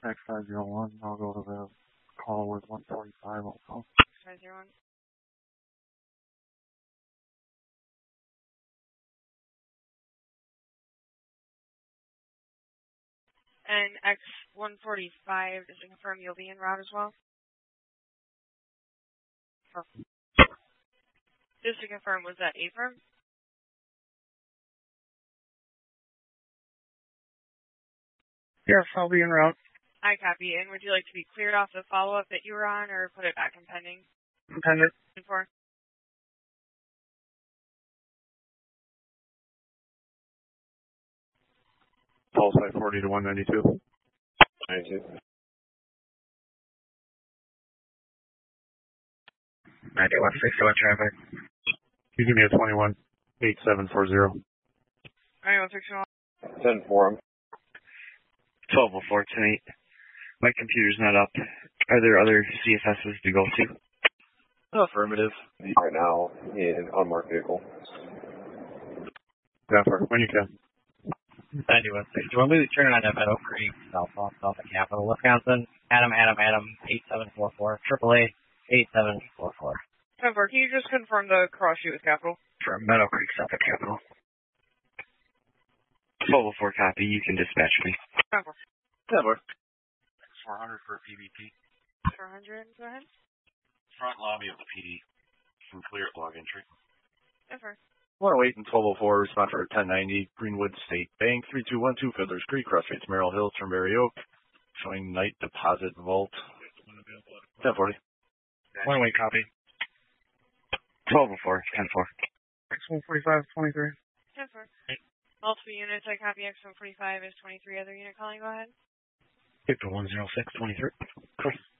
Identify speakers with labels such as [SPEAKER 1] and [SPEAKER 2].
[SPEAKER 1] X501, I'll go to the call with 145 also.
[SPEAKER 2] 501. And X145, just to confirm you'll be en route as well? Perfect. Just to confirm, was that A-firm?
[SPEAKER 1] Yes, I'll be en route.
[SPEAKER 2] I copy. And would you like to be cleared off the follow-up that you were on, or put it back in pending?
[SPEAKER 1] Pending.
[SPEAKER 2] For?
[SPEAKER 1] Pulse 540 to 192. 92. 9161 traffic. You give me a 218740.
[SPEAKER 2] 9161.
[SPEAKER 1] 10 for him. 1204 tonight. My computer's not up. Are there other CFSs to go to?
[SPEAKER 3] Affirmative.
[SPEAKER 1] Right now, in unmarked vehicle. Zephyr, when you can.
[SPEAKER 4] 9161. We'll be turning on that Meadow Creek, south of Capitol, Wisconsin. Adam, 8744. AAA, 8744.
[SPEAKER 2] 10-4, can you just confirm the cross shoot with Capital?
[SPEAKER 1] From Meadow Creek, south of Capitol. 1204 copy, you can dispatch me.
[SPEAKER 2] 10-4.
[SPEAKER 3] 10-4.
[SPEAKER 5] 400 for PVP.
[SPEAKER 2] 400, go ahead.
[SPEAKER 5] Front lobby of the PD. From clear log entry.
[SPEAKER 2] 10-4.
[SPEAKER 3] 108 and 1204, respond for 1090, Greenwood State Bank, 3212, Fiddler's Creek, cross rates Merrill Hill, Turnberry Oak, showing night deposit vault. 1040.
[SPEAKER 1] 108 copy. 1204, 10-4. X145, 23.
[SPEAKER 2] 10-4. Multiple units, I copy X145 is 23. Other unit calling, go ahead.
[SPEAKER 1] Victor 106, 23. Cool.